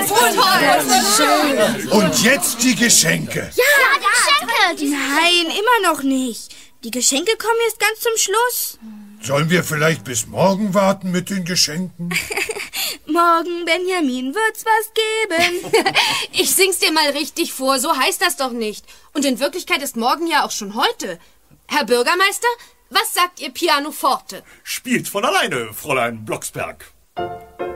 Und jetzt die Geschenke. Ja, die Geschenke. Nein, immer noch nicht. Die Geschenke kommen erst ganz zum Schluss. Sollen wir vielleicht bis morgen warten mit den Geschenken? Morgen, Benjamin, wird's was geben. Ich sing's dir mal richtig vor, so heißt das doch nicht. Und in Wirklichkeit ist morgen ja auch schon heute. Herr Bürgermeister, was sagt Ihr Pianoforte? Spielt von alleine, Fräulein Blocksberg.